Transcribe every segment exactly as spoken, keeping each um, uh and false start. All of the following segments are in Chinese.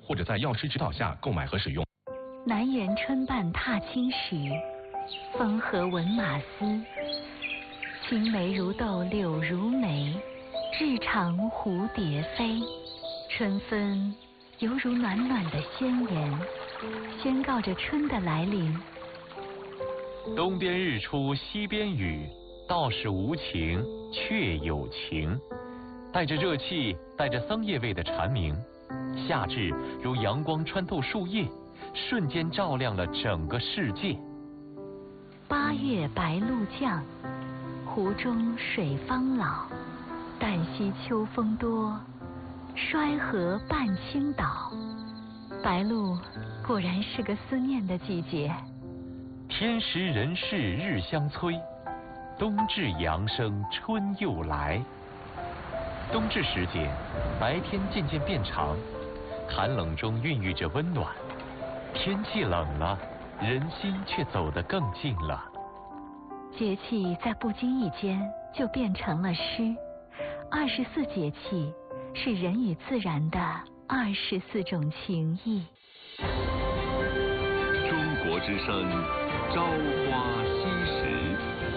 或者在药师指导下购买和使用。 南园春半踏青时，风和闻马嘶。青梅如豆柳如眉，日长蝴蝶飞。春分犹如暖暖的宣言，宣告着春的来临。 东边日出西边雨，道是无晴却有晴。带着热气，带着桑叶味的蝉鸣，夏至如阳光穿透树叶，瞬间照亮了整个世界。 八月白露降，湖中水方老。旦夕秋风多，衰河半倾倒。白露果然是个思念的季节。 天时人事日相催，冬至阳生春又来。冬至时节，白天渐渐变长，寒冷中孕育着温暖。天气冷了，人心却走得更近了。 节气在不经意间就变成了诗。二十四节气是人与自然的二十四种情谊。 中国之声，朝花夕拾。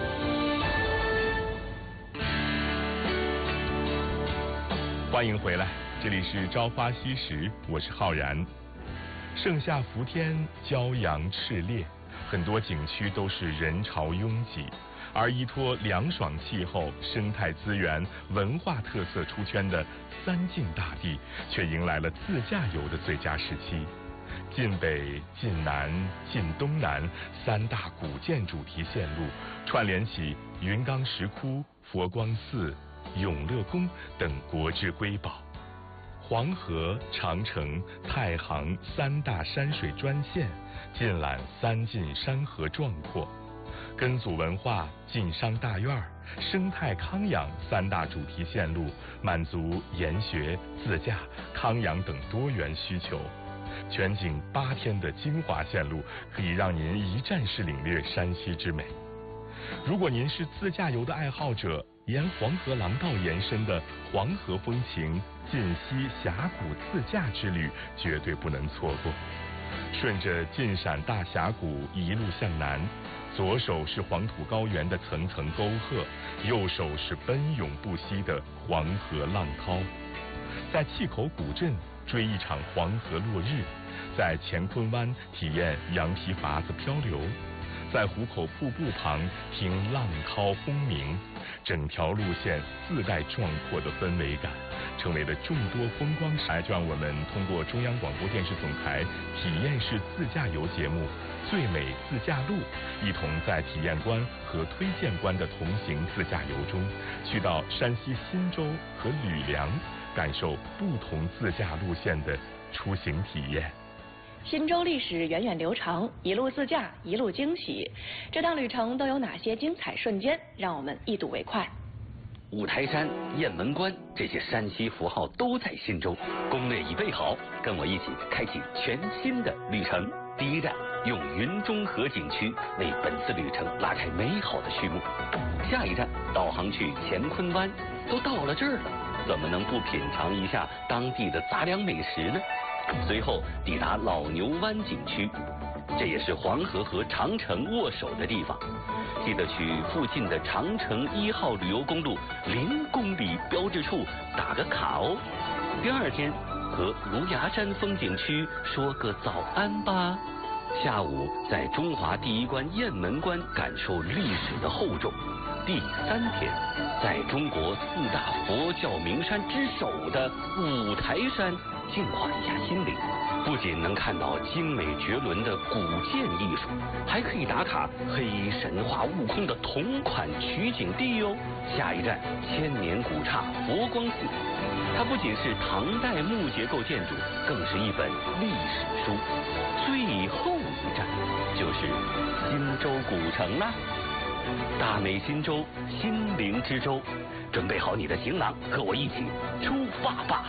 欢迎回来，这里是朝花夕拾，我是浩然。盛夏伏天，骄阳炽烈，很多景区都是人潮拥挤，而依托凉爽气候、生态资源、文化特色出圈的三晋大地，却迎来了自驾游的最佳时期。晋北、晋南、晋东南三大古建主题线路，串联起云冈石窟、佛光寺、永乐宫等国之瑰宝。黄河、长城、太行三大山水专线，尽览三晋山河壮阔。根祖文化、晋商大院、生态康养三大主题线路，满足研学、自驾、康养等多元需求。全景八天的精华线路，可以让您一站式领略山西之美。如果您是自驾游的爱好者，沿黄河廊道延伸的黄河风情晋西峡谷自驾之旅绝对不能错过。顺着晋陕大峡谷一路向南，左手是黄土高原的层层沟壑，右手是奔涌不息的黄河浪涛。在碛口古镇追一场黄河落日，在乾坤湾体验羊皮筏子漂流，在壶口瀑布旁听浪涛轰鸣，整条路线自带壮阔的氛围感，成为了众多风光台。就让我们通过中央广播电视总台体验式自驾游节目《最美自驾路》，一同在体验官和推荐官的同行自驾游中，去到山西忻州和吕梁，感受不同自驾路线的出行体验。 忻州历史源远流长，一路自驾，一路惊喜。这趟旅程都有哪些精彩瞬间？让我们一睹为快。 五台山、雁门关这些山西符号都在忻州，攻略已备好，跟我一起开启全新的旅程。第一站，用云中河景区为本次旅程拉开美好的序幕。下一站，导航去乾坤湾。都到了这儿了，怎么能不品尝一下当地的杂粮美食呢？随后抵达老牛湾景区，这也是黄河和长城握手的地方，记得去附近的长城一号旅游公路零公里标志处打个卡哦。第二天和芦芽山风景区说个早安吧。下午在中华第一关雁门关感受历史的厚重。第三天，在中国四大佛教名山之首的五台山净化一下心灵，不仅能看到精美绝伦的古建艺术，还可以打卡黑神话悟空的同款取景地哟。下一站，千年古刹佛光寺，它不仅是唐代木结构建筑，更是一本历史书。最后一站就是忻州古城啦。大美忻州，心灵之州，准备好你的行囊，和我一起出发吧。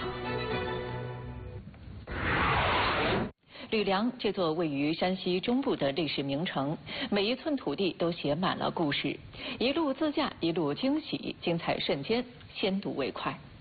吕梁这座位于山西中部的历史名城，每一寸土地都写满了故事。一路自驾，一路惊喜，精彩瞬间，先睹为快。